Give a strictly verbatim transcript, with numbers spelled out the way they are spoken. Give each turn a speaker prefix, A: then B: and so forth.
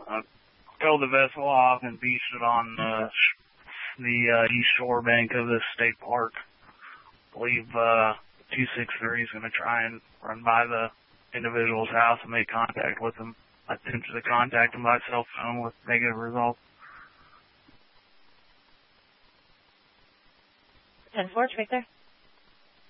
A: uh, tow the vessel off and beached it on uh, the uh, east shore bank of the state park. I believe uh, two six three is going to try and run by the individual's house and make contact with him. I attempted to contact him by cell phone with negative results.
B: ten four, Victor.